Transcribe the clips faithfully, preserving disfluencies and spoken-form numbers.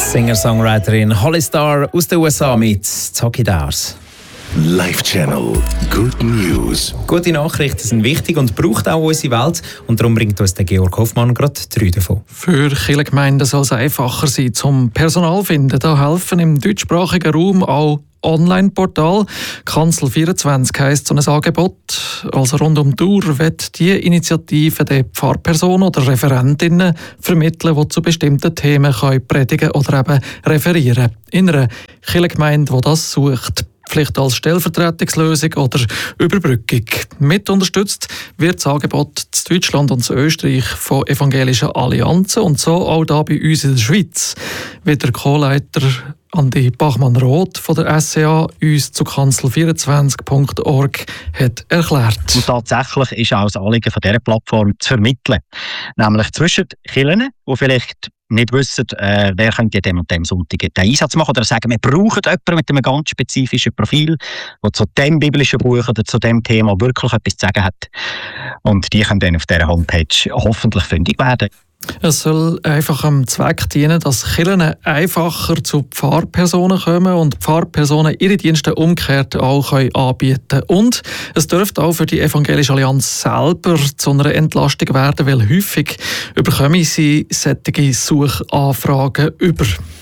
Singer-Songwriterin Holly Starr aus den U S A mit «Talk It Out». Live Channel Good News. Gute Nachrichten sind wichtig und braucht auch unsere Welt. Und darum bringt uns der Georg Hoffmann gerade drei davon. Für Kirchengemeinden soll es einfacher sein, zum Personal zu finden. Da helfen im deutschsprachigen Raum auch Online-Portal. Kanzel vierundzwanzig heisst so ein Angebot. Also rund um die Uhr wird die Initiative der Pfarrpersonen oder Referentinnen vermitteln, die zu bestimmten Themen predigen oder eben referieren. In einer Kirchengemeinde, die das sucht. Vielleicht als Stellvertretungslösung oder Überbrückung. Mit unterstützt wird das Angebot in Deutschland und in Österreich von evangelischen Allianzen und so auch hier bei uns in der Schweiz. Wie der Co-Leiter Andi Bachmann-Roth von der S C A uns zu kanzel vierundzwanzig punkt org hat erklärt. Und tatsächlich ist auch das Anliegen von dieser Plattform zu vermitteln. Nämlich zwischen Kirchen, die vielleicht nicht wissen, äh, wer könnte dem und dem Sonntag den Einsatz machen, oder sagen, wir brauchen jemanden mit einem ganz spezifischen Profil, der zu dem biblischen Buch oder zu dem Thema wirklich etwas zu sagen hat. Und die können dann auf dieser Homepage hoffentlich fündig werden. Es soll einfach dem Zweck dienen, dass Kirchen einfacher zu Pfarrpersonen kommen und Pfarrpersonen ihre Dienste umgekehrt auch anbieten können. Und es dürfte auch für die Evangelische Allianz selber zu einer Entlastung werden, weil häufig überkommen sie solche Suchanfragen über.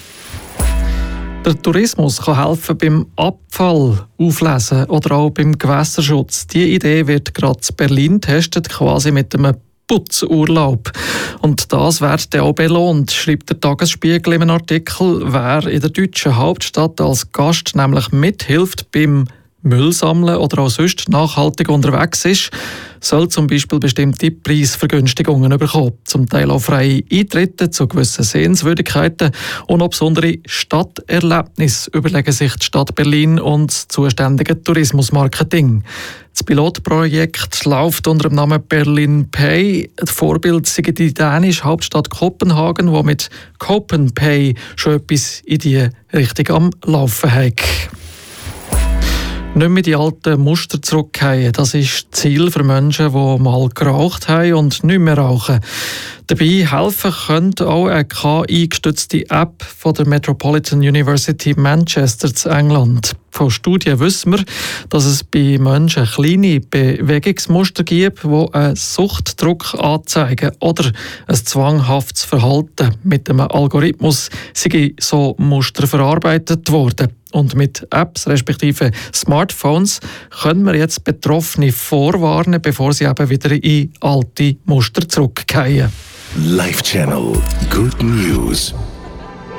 Der Tourismus kann helfen beim Abfall auflesen oder auch beim Gewässerschutz. Diese Idee wird gerade in Berlin getestet, quasi mit einem Putzurlaub. Und das wird dann auch belohnt, schreibt der Tagesspiegel in einem Artikel. Wer in der deutschen Hauptstadt als Gast nämlich mithilft beim Müll sammeln oder auch sonst nachhaltig unterwegs ist, soll zum Beispiel bestimmte Preisvergünstigungen bekommen. Zum Teil auch freie Eintritte zu gewissen Sehenswürdigkeiten und auch besondere Stadterlebnisse überlegen sich die Stadt Berlin und das zuständige Tourismusmarketing. Das Pilotprojekt läuft unter dem Namen Berlin Pay. Das Vorbild sei die dänische Hauptstadt Kopenhagen, die mit Copen Pay schon etwas in diese Richtung am Laufen hat. Nicht mehr die alten Muster zurückkehren. Das ist das Ziel für Menschen, die mal geraucht haben und nicht mehr rauchen. Dabei helfen könnte auch eine K I-gestützte App von der Metropolitan University Manchester in England. Von Studien wissen wir, dass es bei Menschen kleine Bewegungsmuster gibt, die einen Suchtdruck anzeigen oder ein zwanghaftes Verhalten. Mit einem Algorithmus sind so Muster verarbeitet worden. Und mit Apps respektive Smartphones können wir jetzt Betroffene vorwarnen, bevor sie eben wieder in alte Muster zurückkehren. Live Channel Good News.